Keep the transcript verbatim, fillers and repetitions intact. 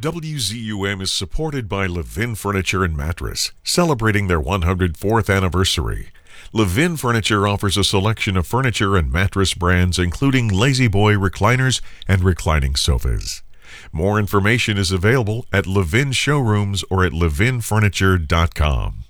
W Z U M is supported by Levin Furniture and Mattress, celebrating their one hundred fourth anniversary. Levin Furniture offers a selection of furniture and mattress brands, including Lazy Boy recliners and reclining sofas. More information is available at Levin Showrooms or at levin furniture dot com.